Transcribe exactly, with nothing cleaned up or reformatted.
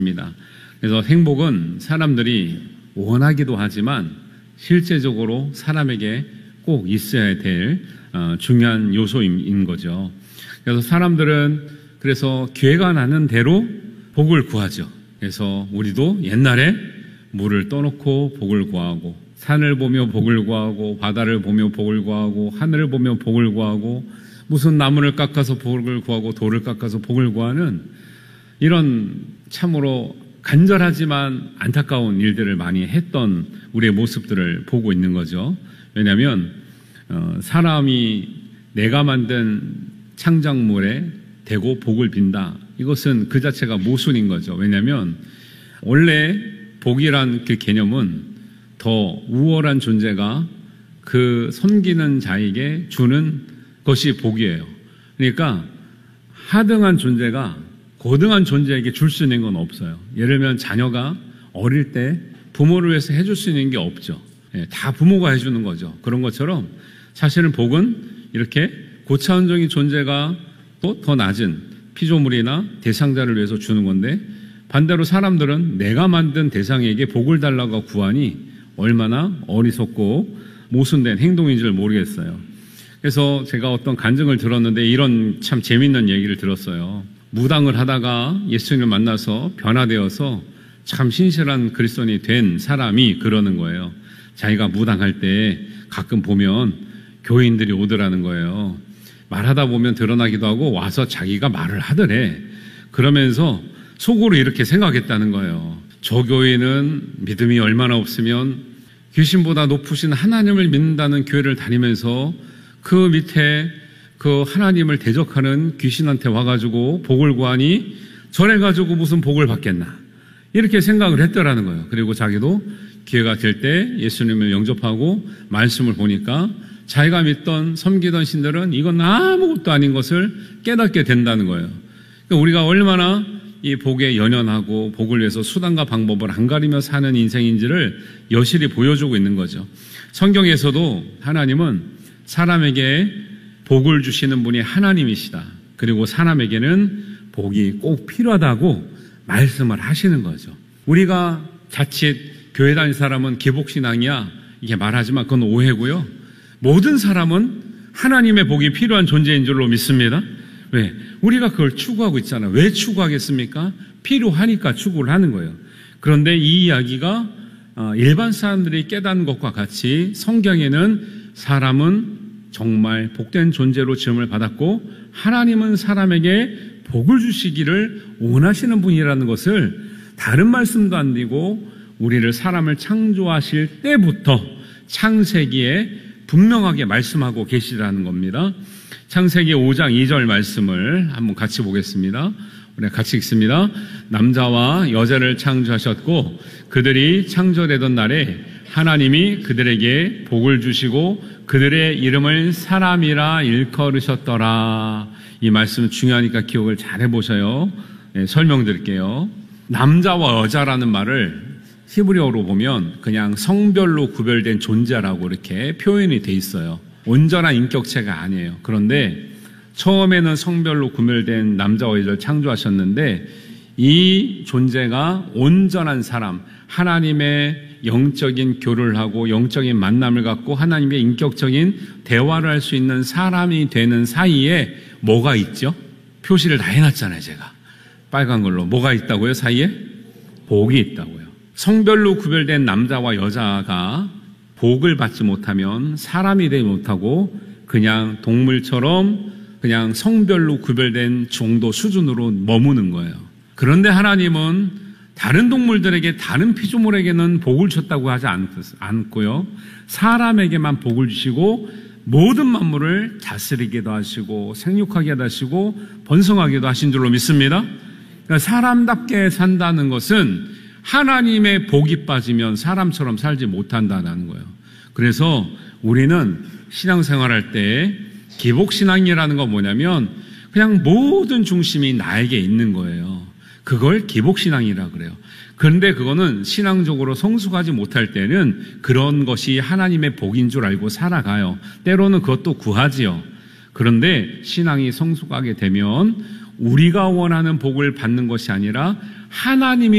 그래서 행복은 사람들이 원하기도 하지만 실제적으로 사람에게 꼭 있어야 될 중요한 요소인 거죠. 그래서 사람들은 그래서 기회가 나는 대로 복을 구하죠. 그래서 우리도 옛날에 물을 떠놓고 복을 구하고, 산을 보며 복을 구하고, 바다를 보며 복을 구하고, 하늘을 보며 복을 구하고, 무슨 나무를 깎아서 복을 구하고, 돌을 깎아서 복을 구하는 이런 참으로 간절하지만 안타까운 일들을 많이 했던 우리의 모습들을 보고 있는 거죠. 왜냐하면 어, 사람이 내가 만든 창작물에 대고 복을 빈다. 이것은 그 자체가 모순인 거죠. 왜냐하면 원래 복이란 그 개념은 더 우월한 존재가 그 섬기는 자에게 주는 것이 복이에요. 그러니까 하등한 존재가 고등한 존재에게 줄 수 있는 건 없어요. 예를 들면 자녀가 어릴 때 부모를 위해서 해줄 수 있는 게 없죠. 다 부모가 해주는 거죠. 그런 것처럼 사실은 복은 이렇게 고차원적인 존재가 또 더 낮은 피조물이나 대상자를 위해서 주는 건데, 반대로 사람들은 내가 만든 대상에게 복을 달라고 구하니 얼마나 어리석고 모순된 행동인 줄 모르겠어요. 그래서 제가 어떤 간증을 들었는데 이런 참 재밌는 얘기를 들었어요. 무당을 하다가 예수님을 만나서 변화되어서 참 신실한 그리스도인이 된 사람이 그러는 거예요. 자기가 무당할 때 가끔 보면 교인들이 오더라는 거예요. 말하다 보면 드러나기도 하고 와서 자기가 말을 하더래. 그러면서 속으로 이렇게 생각했다는 거예요. 저 교인은 믿음이 얼마나 없으면 귀신보다 높으신 하나님을 믿는다는 교회를 다니면서 그 밑에 그 하나님을 대적하는 귀신한테 와가지고 복을 구하니 저래가지고 무슨 복을 받겠나, 이렇게 생각을 했더라는 거예요. 그리고 자기도 기회가 될 때 예수님을 영접하고 말씀을 보니까 자기가 믿던 섬기던 신들은 이건 아무것도 아닌 것을 깨닫게 된다는 거예요. 그러니까 우리가 얼마나 이 복에 연연하고 복을 위해서 수단과 방법을 안 가리며 사는 인생인지를 여실히 보여주고 있는 거죠. 성경에서도 하나님은 사람에게 복을 주시는 분이 하나님이시다. 그리고 사람에게는 복이 꼭 필요하다고 말씀을 하시는 거죠. 우리가 자칫 교회 다니는 사람은 기복신앙이야 이렇게 말하지만 그건 오해고요. 모든 사람은 하나님의 복이 필요한 존재인 줄로 믿습니다. 왜? 우리가 그걸 추구하고 있잖아요. 왜 추구하겠습니까? 필요하니까 추구를 하는 거예요. 그런데 이 이야기가 일반 사람들이 깨닫는 것과 같이 성경에는 사람은 정말 복된 존재로 지음을 받았고 하나님은 사람에게 복을 주시기를 원하시는 분이라는 것을 다른 말씀도 안 드리고 우리를 사람을 창조하실 때부터 창세기에 분명하게 말씀하고 계시라는 겁니다. 창세기 오 장 이 절 말씀을 한번 같이 보겠습니다. 우리 같이 읽습니다. 남자와 여자를 창조하셨고 그들이 창조되던 날에 하나님이 그들에게 복을 주시고 그들의 이름을 사람이라 일컬으셨더라. 이 말씀 중요하니까 기억을 잘 해보셔요. 네, 설명드릴게요. 남자와 여자라는 말을 히브리어로 보면 그냥 성별로 구별된 존재라고 이렇게 표현이 돼 있어요. 온전한 인격체가 아니에요. 그런데 처음에는 성별로 구별된 남자와 여자를 창조하셨는데 이 존재가 온전한 사람, 하나님의 영적인 교류를 하고 영적인 만남을 갖고 하나님의 인격적인 대화를 할 수 있는 사람이 되는 사이에 뭐가 있죠? 표시를 다 해놨잖아요. 제가 빨간 걸로. 뭐가 있다고요? 사이에? 복이 있다고요. 성별로 구별된 남자와 여자가 복을 받지 못하면 사람이 되지 못하고 그냥 동물처럼 그냥 성별로 구별된 정도 수준으로 머무는 거예요. 그런데 하나님은 다른 동물들에게, 다른 피조물에게는 복을 줬다고 하지 않고요. 사람에게만 복을 주시고 모든 만물을 다스리기도 하시고 생육하게도 하시고 번성하기도 하신 줄로 믿습니다. 그러니까 사람답게 산다는 것은 하나님의 복이 빠지면 사람처럼 살지 못한다는 거예요. 그래서 우리는 신앙생활할 때 기복신앙이라는 건 뭐냐면 그냥 모든 중심이 나에게 있는 거예요. 그걸 기복신앙이라 그래요. 그런데 그거는 신앙적으로 성숙하지 못할 때는 그런 것이 하나님의 복인 줄 알고 살아가요. 때로는 그것도 구하지요. 그런데 신앙이 성숙하게 되면 우리가 원하는 복을 받는 것이 아니라 하나님이